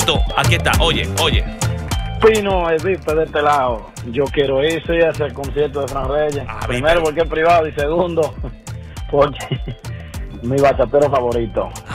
Aquí está, oye. Pino, el VIP de este lado. Yo quiero irse a hacer concierto de Fran Reyes. Primero porque es privado y segundo porque mi bachatero favorito.